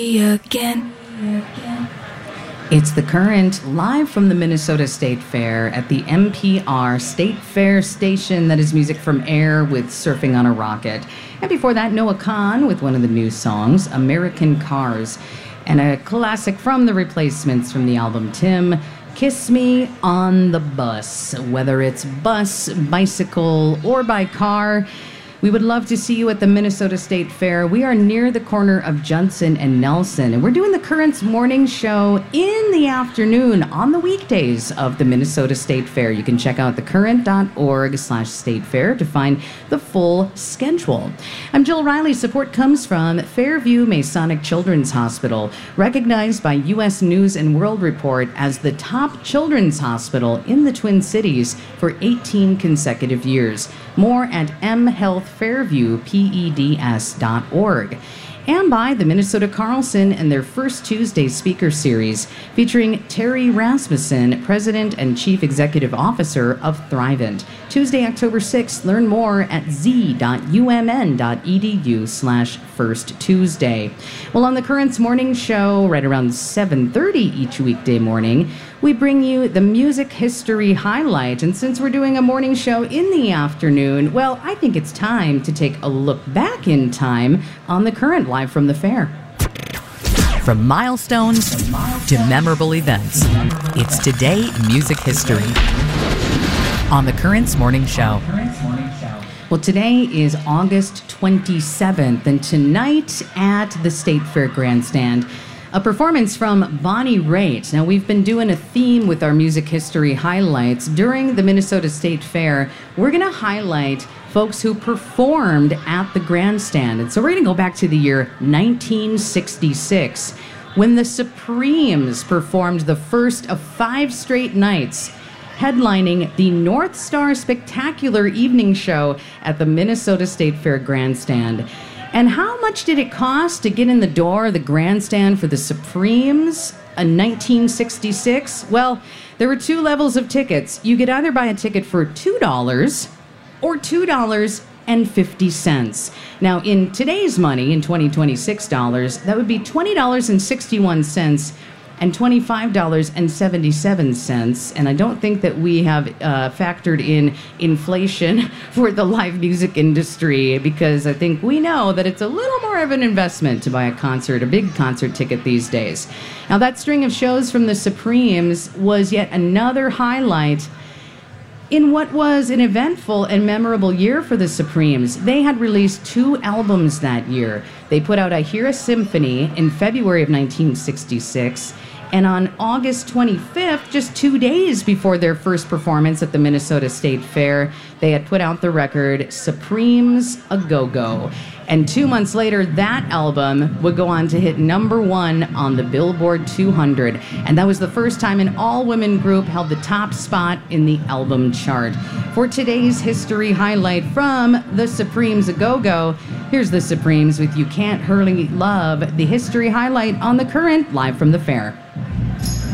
Again. It's The Current, live from the Minnesota State Fair at the NPR State Fair station. That is music from Air with Surfing on a Rocket. And before that, Noah Kahan with one of the new songs, American Cars. And a classic from The Replacements from the album Tim, Kiss Me on the Bus. Whether it's bus, bicycle, or by car, we would love to see you at the Minnesota State Fair. We are near the corner of Judson and Nelson, and we're doing the Current's morning show in the afternoon on the weekdays of the Minnesota State Fair. You can check out thecurrent.org/State Fair to find the full schedule. I'm Jill Riley. Support comes from Fairview Masonic Children's Hospital, recognized by U.S. News and World Report as the top children's hospital in the Twin Cities for 18 consecutive years. More at mhealthfairviewpeds.org. And by the Minnesota Carlson and their First Tuesday speaker series featuring Terry Rasmussen, President and Chief Executive Officer of Thrivent. Tuesday, October 6th. Learn more at z.umn.edu/firsttuesday. Well, on the Current's morning show, right around 7:30 each weekday morning, we bring you the music history highlight. And since we're doing a morning show in the afternoon, well, I think it's time to take a look back in time on the Current, live from the fair. From milestones to memorable events, it's Today in Music History on the Current's morning show. Well, today is August 27th, and tonight at the State Fair Grandstand, a performance from Bonnie Raitt. Now, we've been doing a theme with our music history highlights. During the Minnesota State Fair, we're going to highlight folks who performed at the grandstand. And so we're going to go back to the year 1966, when the Supremes performed the first of 5 straight nights, headlining the North Star Spectacular Evening Show at the Minnesota State Fair Grandstand. And how much did it cost to get in the door of the grandstand for the Supremes in 1966? Well, there were 2 levels of tickets. You could either buy a ticket for $2 or $2.50. Now, in today's money, in 2026 dollars, that would be $20.61 and $25.77. And I don't think that we have factored in inflation for the live music industry, because I think we know that it's a little more of an investment to buy a big concert ticket these days. Now, that string of shows from the Supremes was yet another highlight in what was an eventful and memorable year for the Supremes. They had released 2 albums that year. They put out I Hear a Symphony in February of 1966, and on August 25th, just 2 days before their first performance at the Minnesota State Fair, they had put out the record Supremes A Go-Go. And 2 months later, that album would go on to hit #1 on the Billboard 200. And that was the first time an all-women group held the top spot in the album chart. For today's history highlight from the Supremes A Go-Go, here's the Supremes with You Can't Hurry Love, the history highlight on the Current, live from the fair.